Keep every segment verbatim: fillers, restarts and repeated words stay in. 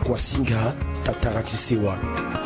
Kwasinga Tataratisewa.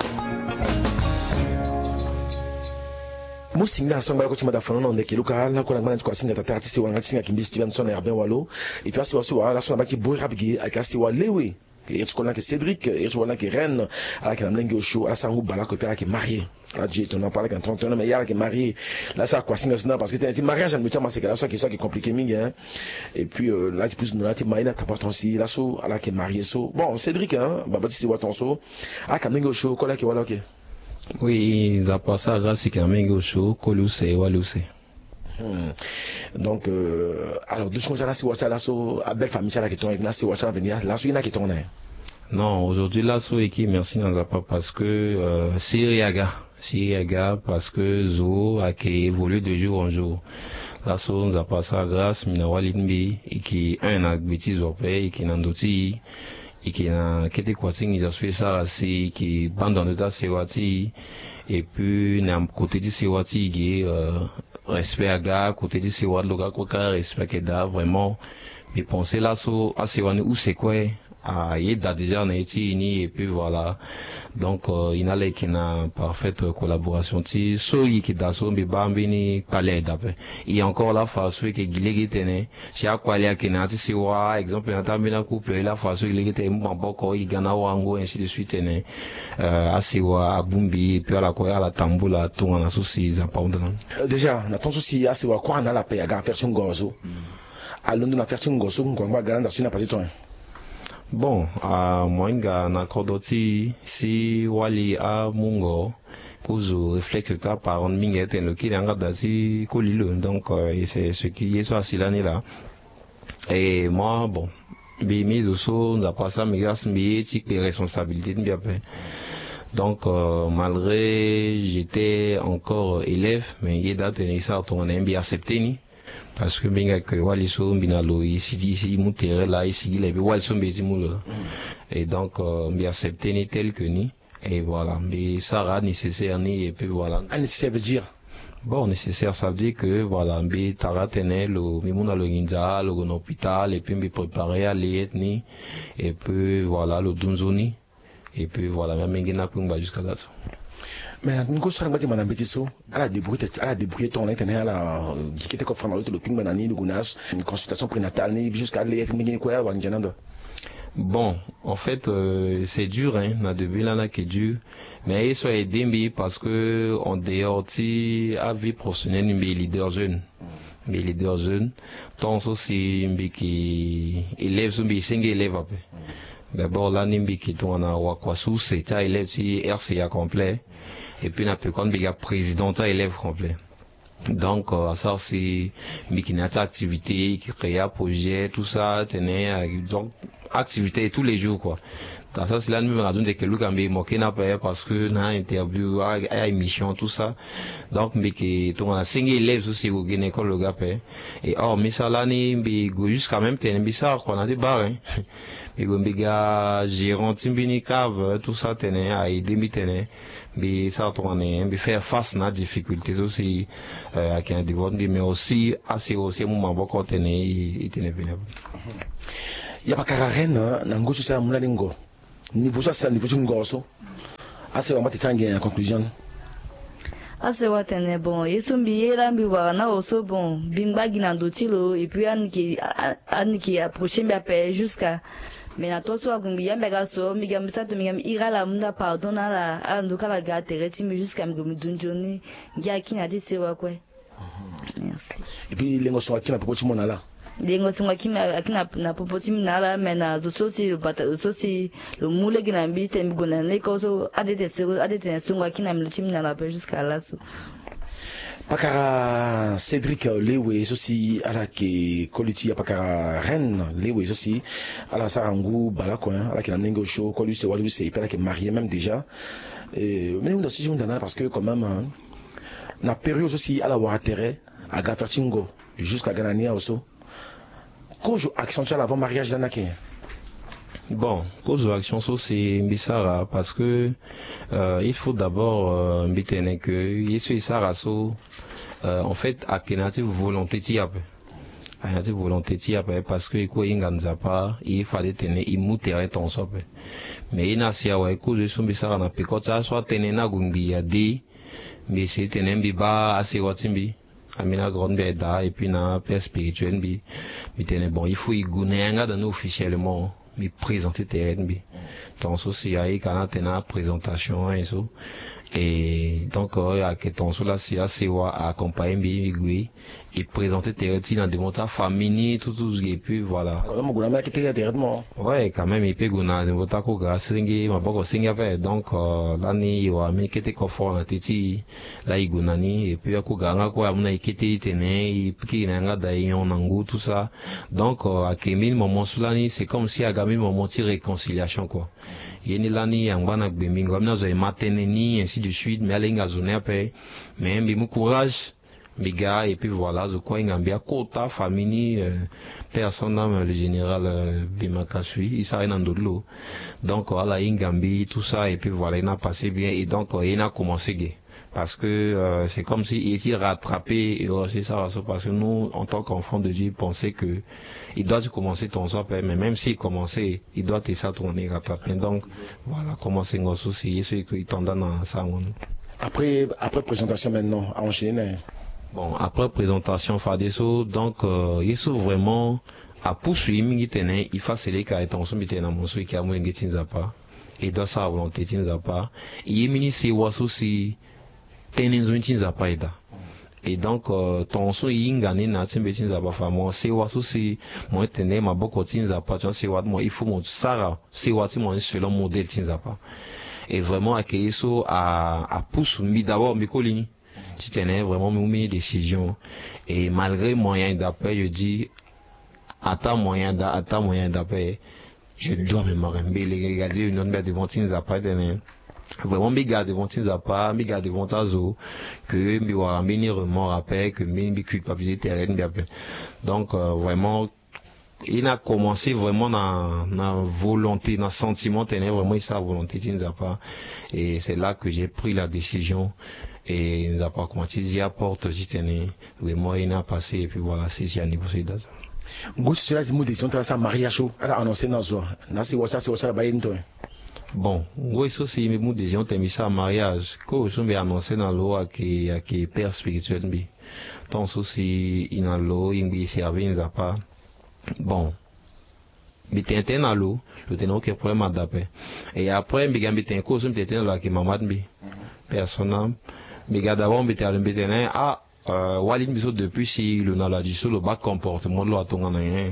Musinga songa ko chimada fono ndeke luka la ko ngana kwa singa Tataratisewa ngati singa kimbi Stevenson Herbin Walo et puis asiwa so la so na baki boy rapgi akasiwa lewe et tu connais que Cédric et tu connais que Rennes à la mlengue au show à sangu bala ko pera qui marié là j'ai ton en parler qu'en trente ans mais il y a qui marié là ça quoi singa sona parce que t'es un mariage en mutuellement c'est que là ça qui ça qui est compliqué ming hein et puis euh, là tu plus nous là tu maïna t'as pas ton si là so à la qui marié so bon Cédric hein baba tu sais what ton so à la mlengue au show ko là qui voilà OK. Oui, ça passe ça grâce à mlengue au show ko luse waluse. Hmm. Donc euh, alors deux choses là c'est what là so à belle famille là qui ton là c'est what là venir là so il y en a qui ton non, aujourd'hui là so équipe merci dans pas parce que euh, Siriaga, Siriaga parce que Zo a qui évolue de jour en jour. Là so on a pas ça grâce Minawalimbi et qui un a bêtise au pays et qui n'andoti et qui a qui était quoi signe ils ont fait ça aussi qui bande dans l'état Sewati et puis n'a côté de Sewati qui euh, respect à gars côté de Sewati le gars quoi respect que da vraiment mais penser là so à Sewani où c'est quoi à Yeda déjà on a été unis et puis voilà donc euh, il a qui n'a parfaite collaboration ti so yi qui da so mbi bambini palais d'après il y a encore la phase que gilegi tene chaque fois là qui n'a ti wa exemple na tambina couple la phase gilegi tene mboko yi gana wango ainsi de suite tene euh asiwa abumbi et puis à la quoi à la tambula tout on a souci ça pas déjà na ton souci asiwa quoi na la paix à faire chingozo à l'on na faire chingozo ngwa garanda suna passer toi. Bon, à Moinga, na Kodoti, si Wali a Mungo, Kuzu réflexe ta par minget et le qui n'anga d'asi Kolilo, donc euh, c'est ce qui est sur Silani là. Et moi, bon, Bimi Dosso, n'a pas ça, mais grâce mes éthiques et responsabilités de bien fait. Donc, euh, malgré j'étais encore élève, mais il y a date et ça, on a bien accepté ni. Parce que bien que waliso binalo ici ici mutere là ici il est waliso bezimulu et donc bien accepté ni tel que ni et voilà mais ça rend nécessaire ni et puis voilà nécessaire veut dire bon nécessaire ça veut dire que voilà mais tara tenel le mimuna le ginza le hôpital et puis me préparer à l'ethnie et puis voilà le dunzoni et puis voilà même ngina kumba jusqu'à là. Mais nous sommes en train de dire à la débrouille, à la débrouille, on est à la qui était confronté à le ping banani, le gounas, une consultation prénatale, jusqu'à l'être quoi, bon, en fait, euh, c'est dur, hein, na début là, qui est dur, mais il soit aidé parce que on dehors ti à vie professionnelle, mais leader jeune, mais leader jeune, tant aussi mais qui élève, mais cinq élèves après. D'abord là, nimbi qui tourne à Wakwasu, c'est un élève si R C A complet. Et puis, on a pu quand il y a président à élève complet. Donc, euh, ça, c'est, mais qui n'a activité, qui crée un projet, tout ça, tenait, donc, activité tous les jours, quoi. Dans ça, c'est là, nous, on a donné que lui, quand il moqué n'a pas, parce que, n'a interview, à émission, tout ça. Donc, mais qui, on a cinq élèves aussi, au gynécologue, le gars, et or, mais ça, là, mais, jusqu'à même, t'es un bizarre, qu'on a des barres, hein. Et on a gérant, timbini, cave, tout ça, tenait, à aider, mais tenait. Mais ça tourne, mais faire face à des difficultés aussi, euh, à qui développement, mais aussi, assez aussi, un moment, beaucoup tenait, il tenait bien. Il y a pas qu'à Rennes, n'ango sur ça, mon lingo. Niveau ça, niveau du ngoso. Assez, on va te tanguer en conclusion. Assez, what est bon. Ils sont bien, là, mais voilà, aussi bon. Bimba, guinandotilo, et puis, Anne qui, Anne qui approche, mais après, jusqu'à, mais na toso agumbi yambega so migam sato migam irala munda pardona la anduka la gate reti mi jusqu'à migum dunjoni ngia kina di sewa kwe. Merci. Et puis lengo so akina popo chimona la. Lengo so akina akina na popo chimona la mena zo sosi le bata sosi le moule gina mbite migona ne ko so adete sewa adete so akina mi chimona la pe jusqu'à là so. Pakara Cédric Lewe aussi à la qui Koliti à Pakara Rennes Lewe aussi à la Sarangou Balacoin à la qui n'a pas show Kolu c'est Walou c'est pas la qui est marié même déjà et mais nous aussi je me parce que quand même na période aussi à la Waratere à Gafertingo jusqu'à Ganania aussi cause accentuer avant mariage d'Anake. Bon, cause de l'action c'est Mbissara parce que euh, il faut d'abord euh, mbitene que Yesu Isara so euh, en fait à Kenative volonté tiap a une volonté ti après parce que ko inga nzapa il fallait tenir il mutere ton sope mais ina sia wa ko je sumbi sara na pekota soit tenir na gumbi ya di mais c'est tenir bi ba assez watimbi amina grande beda et puis na père spirituel bi mais tenir bon il faut y gunenga dans nous officiellement me présenter terrain bi ton souci ai kana tena présentation et so et donc à que ton sous là c'est assez wa accompagner bi gui et présenter terrain dans de monta famille tout tout et puis voilà quand même guna qui était directement ouais quand même il peut guna de monta ko ga singi ma boko singi avec donc là ni wa mi qui était confort na titi là il guna ni et puis ko ga nga ko amuna ikiti tene il qui na nga da yon nangu tout ça donc à que mille moments sous là ni c'est comme si à gami moment de réconciliation quoi yeni lani yangwana gbemingo amna zo mateneni ainsi de suite mais alinga zone après mais mbi mu courage biga et puis voilà zo quoi ngambia kota famille euh, personne le général euh, Bimakasui il s'arrête dans l'eau donc voilà ingambi tout ça et puis voilà il a passé bien et donc il a commencé gay parce que euh, c'est comme si il était rattrapé et c'est ça parce que nous en tant qu'enfants de Dieu pensaient que il doit commencer ton sort mais même s'il commençait il doit te ça tourner rattraper donc voilà commencer nos soucis c'est qu'il tendance dans ça après après présentation maintenant à enchaîner bon après présentation Fadeso donc euh, il faut vraiment à poursuivre il faut se les cas et ton sommité dans mon souhait qui a moins de pas et doit ça volonté tinza pas il ministre was aussi tenenzo tinza pas et donc ton so yingani na timbe tinza ba famo c'est was aussi moi tenir ma boko tinza pas tu sais what moi il faut mon sara c'est what moi selon modèle tinza pas et vraiment accueillir ça à à pousser mi d'abord mi colini tu tenais vraiment mes décisions et malgré moyen d'appel je dis attends moyen d'a attends moyen d'appel je dois me marember les regarder une autre devant tinza pas vraiment mi garde devant tinza pas mi garde devant tazo que mi wa mi remords après que mi mi culpabilité terrain bien donc euh, vraiment il a commencé vraiment dans na volonté dans sentiment tenait vraiment sa volonté tinza pas et c'est là que j'ai pris la décision et nous a pas commencé j'y apporte j'y tenais oui moi il a passé et puis voilà c'est j'ai niveau c'est date Gousse cela dit décision de sa mariage elle a annoncé dans zo na si wacha si wacha ba yinto bon gros ça c'est mes décision de mis ça mariage que je vais annoncer dans l'eau qui qui père spirituel bi ton souci in a l'eau in bi servir nous a pas bon bi tenten dans l'eau le tenons aucun problème d'après et après bi gambi ten cause bi tenten là qui maman bi personnel bi ga d'abord bi tenten bi tenten ah euh walin biso depuis si le na la du solo bas comportement lo atonga na rien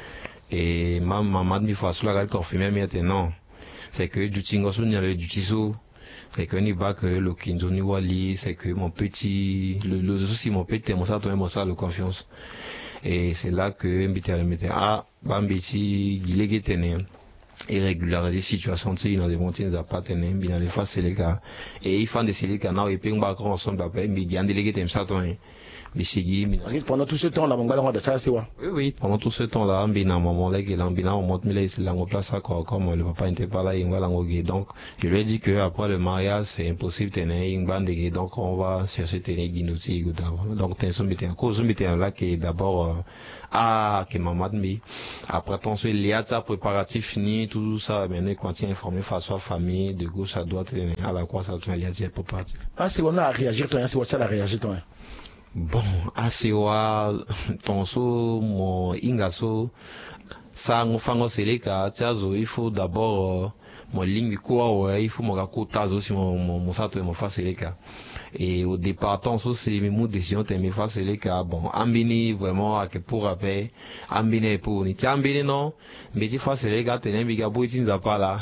et ma maman mi fa cela qu'elle confirmer maintenant c'est que du tingo so ni du tiso c'est que ni ba que le kinzo ni wali c'est que mon petit le le aussi mon petit mon ça toi mon ça le confiance et c'est là que mbité à mettre ah bambiti gilege tenen irrégulariser situation tu dans des montagnes à pas tenen bien les face les gars et ils font des ces gars na et puis on va ensemble après mais bien délégué tem ça toi parce que pendant tout ce temps là mon gars de ça c'est quoi oui oui pendant tout ce temps là on bina moment là qu'il en bina on monte mais là on place ça comme le papa n'était pas là il va l'engoguer donc je lui ai dit que après le mariage c'est impossible tenir une bande de donc on va chercher tenir guinoti donc t'es sommité en cause sommité là qui d'abord ah que maman mi après ton ce liat ça préparatif fini tout ça maintenant quand il informé face à famille de gauche à droite à la quoi ça tout liat c'est préparatif ah c'est on a réagir toi c'est ça la réagir toi bon asewa tonso mon ingaso sango fango seleka tiazo il faut d'abord mon ligne quoi ouais il faut mon tazo si mon mon sato mon face seleka et au départ tonso c'est mes mots décision t'es mes face seleka bon ambini vraiment à que pour rappel ambini pour ni ambini non mais tu face seleka t'es n'imbiga boitinza pas là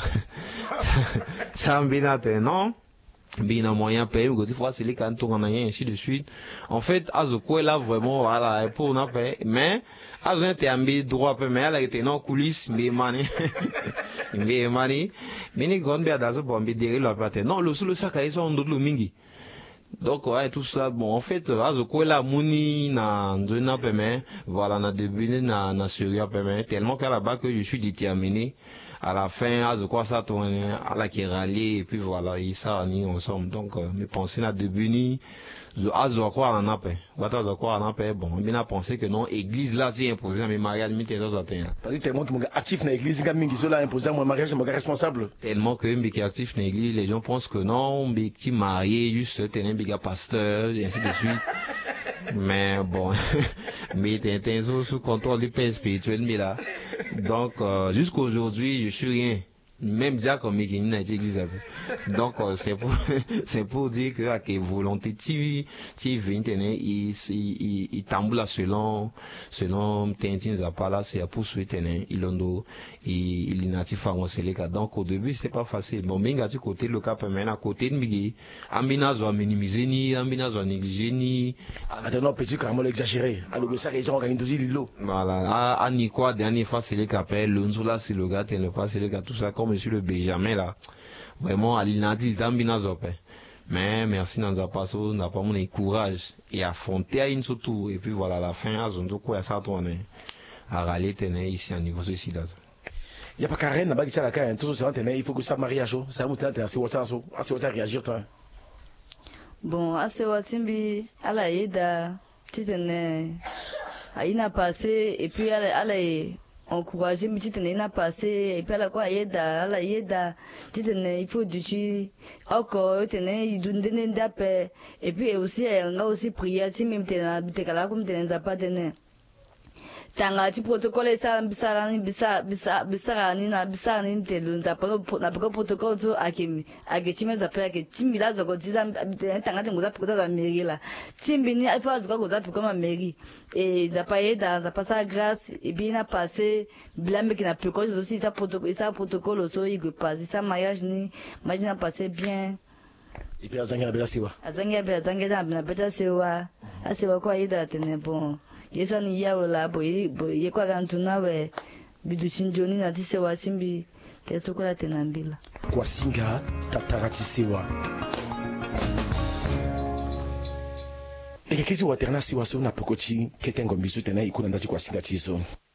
ambina t'es non bien moyen payer ou des fois c'est les cantons en rien ainsi de suite en fait azoko là vraiment voilà pour n'a pas mais azon était ambi droit peu mais elle était non coulisses mais mani mais mani mais ni grande bien dans bon mais derrière la patte non le sous le sac ils sont d'autres mingi donc ouais tout ça bon en fait azoko là muni na ndona peu mais voilà na début na na sur peu mais tellement qu'à la bas que je suis déterminé à la fin à quoi ça tourne à la qui rallie et puis voilà ils ça ni ensemble donc euh, mes pensées là début ni azo quoi en appel bata zo quoi en appel bon bien a pensé que non église là c'est imposé à mes mariages mi te zo atteint parce que tellement que mon actif na église ga mingi so là imposé à mon mariage mon responsable tellement que mbi qui actif na église les gens pensent que non mbi qui marié juste tenir mbi ga pasteur et ainsi de suite mais bon mais t'es sous contrôle du père spirituel mais là donc euh, jusqu'aujourd'hui je suis rien. Même déjà comme il n'a été église. Donc euh, c'est pour c'est pour dire que à quelle volonté tu tu viens tenir il il il tamboula selon selon Tintin Zapala c'est pour souhaiter tenir il ondo il il natif français les gars. Donc au début c'est pas facile. Bon bien gâti côté le cap maintenant à côté de migi ambina zo minimiser ni ambina zo négliger ni attends petit carrément exagéré alors que ça les gens gagnent toujours l'îlot. Voilà à ni quoi dernier fois c'est les capels l'onzola c'est le gars tenir pas c'est les gars tout ça monsieur le Benjamin là vraiment à l'inadi il t'ambina zopé mais merci dans un passo n'a pas mon courage et affronter à une surtout et puis voilà la fin à zone quoi ça tourner à râler tenir ici à niveau ceci là il y a pas carré n'a pas qui la carré tout ça tenir il faut que ça mariage ça monte là c'est what ça c'est what réagir toi bon assez wasimbi ala yeda titene aina passé et puis ala ala encourager mais tu n'as pas passé et puis à la quoi yeda à la yeda tu tenais il faut du tu encore tenais il donne des d'appel et puis aussi on a aussi prié si même tenais tu là comme tenais pas tenais tanga ti protocole ça bisa bisa bisa bisa ni na bisa ni telu za pa na pa protocole to akemi agetima za pa ke timbi la zo ko tiza tanga te ngoza protocole za mairie la timbi ni alfa zo ko za pour comme mairie et za pa yeda za pa sa grâce et bien a passé blambe qui n'a plus cause aussi ça protocole ça protocole aussi il passe ça mariage ni mariage a passé bien et puis azanga na bela siwa azanga bela azanga na bela siwa asiwa kwa yeda tene bon yeso ni yawo la boyi boyi kwa kantu nawe bidu chinjoni na tisewa simbi teso kula tenambila kwa singa tataratisewa ekekezi waterna siwa so na pokoti ketengo mbisu tena ikuna ndati kwa singa tiso